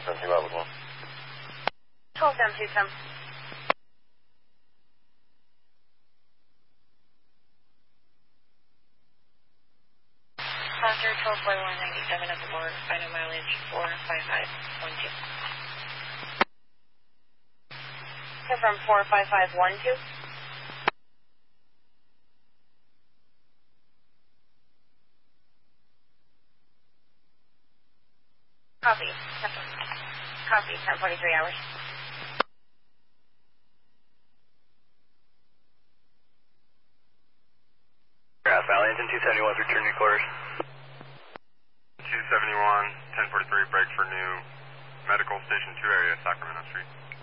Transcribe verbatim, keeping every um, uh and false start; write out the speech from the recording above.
seventeen miles one. twelve down two ten. Passenger twelve forty-one ninety-seven at the board, final mileage four five five one two. Confirm four five five one two. Copy. Copy, ten forty-three hours. Grass Valley, engine two seventy-one, return new quarters. two seventy-one, ten forty-three, break for new medical station two area, Sacramento Street.